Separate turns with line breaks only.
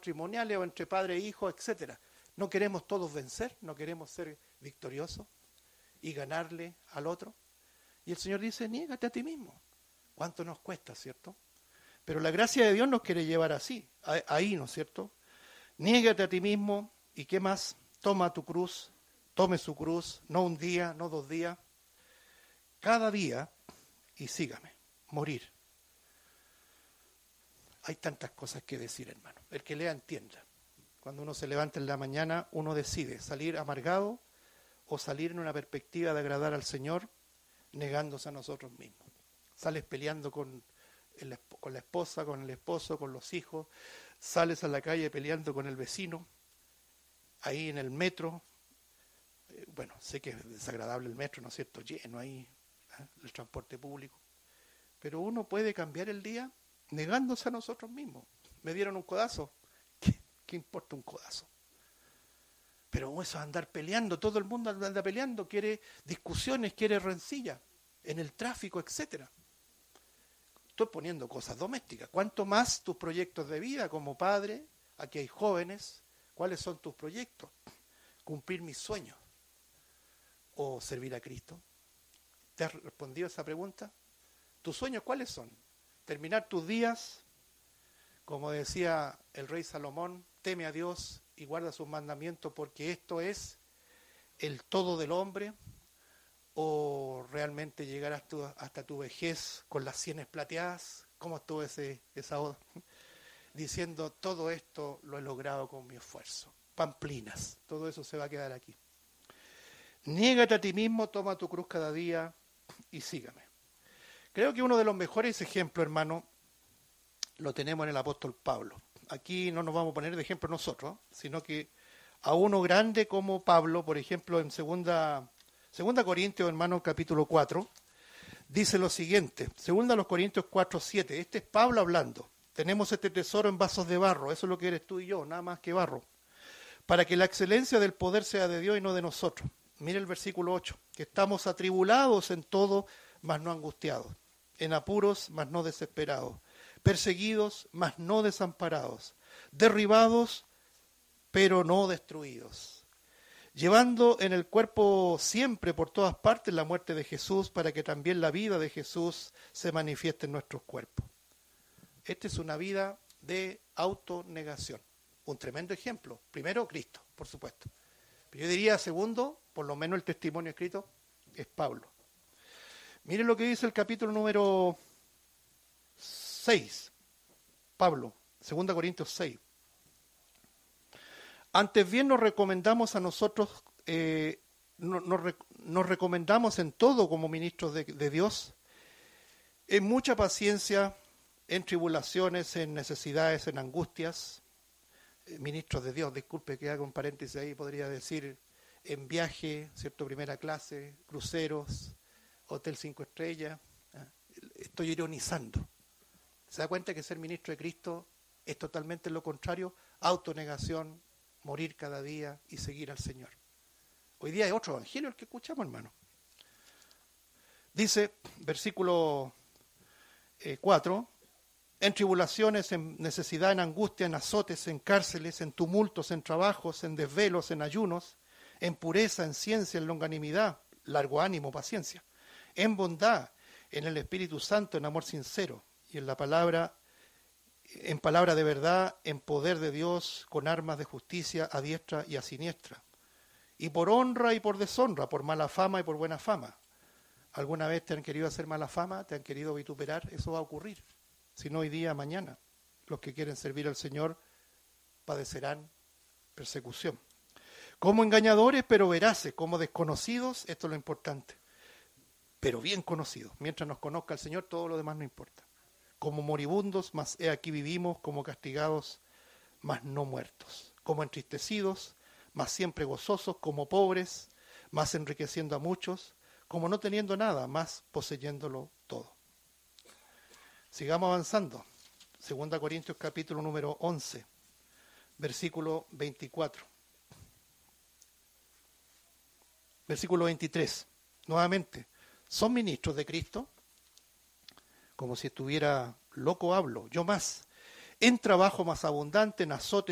matrimoniales o entre padre e hijo, etcétera. No queremos todos vencer, no queremos ser victoriosos y ganarle al otro. Y el Señor dice, niégate a ti mismo. ¿Cuánto nos cuesta, cierto? Pero la gracia de Dios nos quiere llevar así, ahí, ¿no es cierto? Niégate a ti mismo, ¿y qué más? Toma tu cruz, tome su cruz, no un día, no 2 días, cada día, y sígame, morir. Hay tantas cosas que decir, hermano. El que lea entienda. Cuando uno se levanta en la mañana, uno decide salir amargado o salir en una perspectiva de agradar al Señor, negándose a nosotros mismos. Sales peleando con la esposa, con el esposo, con los hijos, sales a la calle peleando con el vecino, ahí en el metro, bueno, sé que es desagradable el metro, ¿no es cierto?, lleno ahí, el transporte público, pero uno puede cambiar el día negándose a nosotros mismos. Me dieron un codazo, ¿qué importa un codazo? Pero eso es andar peleando, todo el mundo anda peleando, quiere discusiones, quiere rencillas, en el tráfico, etcétera. Estoy poniendo cosas domésticas. ¿Cuánto más tus proyectos de vida como padre? Aquí hay jóvenes. ¿Cuáles son tus proyectos? ¿Cumplir mis sueños? ¿O servir a Cristo? ¿Te has respondido a esa pregunta? ¿Tus sueños cuáles son? Terminar tus días, como decía el rey Salomón, teme a Dios y guarda sus mandamientos porque esto es el todo del hombre. ¿O realmente llegar hasta tu vejez con las sienes plateadas? ¿Cómo estuvo esa oda? Diciendo, todo esto lo he logrado con mi esfuerzo. Pamplinas, todo eso se va a quedar aquí. Niégate a ti mismo, toma tu cruz cada día y sígame. Creo que uno de los mejores ejemplos, hermano, lo tenemos en el apóstol Pablo. Aquí no nos vamos a poner de ejemplo nosotros, sino que a uno grande como Pablo, por ejemplo, en Segunda Corintios, hermano, capítulo 4, dice lo siguiente, Segunda Corintios 4:7, este es Pablo hablando, tenemos este tesoro en vasos de barro, eso es lo que eres tú y yo, nada más que barro, para que la excelencia del poder sea de Dios y no de nosotros. Mire el versículo 8, que estamos atribulados en todo, mas no angustiados, en apuros, mas no desesperados, perseguidos, mas no desamparados, derribados, pero no destruidos, llevando en el cuerpo siempre por todas partes la muerte de Jesús, para que también la vida de Jesús se manifieste en nuestros cuerpos. Esta es una vida de autonegación. Un tremendo ejemplo. Primero, Cristo, por supuesto. Pero yo diría, segundo, por lo menos el testimonio escrito, es Pablo. Miren lo que dice el capítulo número 6. Pablo, 2 Corintios 6. Antes bien nos recomendamos a nosotros, nos recomendamos en todo como ministros de Dios, en mucha paciencia, en tribulaciones, en necesidades, en angustias, ministros de Dios, disculpe que haga un paréntesis ahí, podría decir en viaje, ¿cierto? Primera clase, cruceros, hotel 5 estrellas, estoy ironizando. ¿Se da cuenta que ser ministro de Cristo es totalmente lo contrario? Autonegación, morir cada día y seguir al Señor. Hoy día hay otro evangelio el que escuchamos, hermano. Dice, versículo 4, en tribulaciones, en necesidad, en angustia, en azotes, en cárceles, en tumultos, en trabajos, en desvelos, en ayunos, en pureza, en ciencia, en longanimidad, largo ánimo, paciencia, en bondad, en el Espíritu Santo, en amor sincero, y en palabra de verdad, en poder de Dios, con armas de justicia a diestra y a siniestra, y por honra y por deshonra, por mala fama y por buena fama. ¿Alguna vez te han querido hacer mala fama? ¿Te han querido vituperar? Eso va a ocurrir. Si no hoy día, mañana. Los que quieren servir al Señor padecerán persecución. Como engañadores, pero veraces, como desconocidos, esto es lo importante, pero bien conocidos. Mientras nos conozca el Señor, todo lo demás no importa. Como moribundos, mas he aquí vivimos, como castigados, mas no muertos. Como entristecidos, mas siempre gozosos, como pobres, mas enriqueciendo a muchos, como no teniendo nada, mas poseyéndolo todo. Sigamos avanzando. 2 Corintios capítulo número 11, versículo 24. Versículo 23. Nuevamente, ¿son ministros de Cristo? Como si estuviera loco hablo, yo más. En trabajo más abundante, en azotes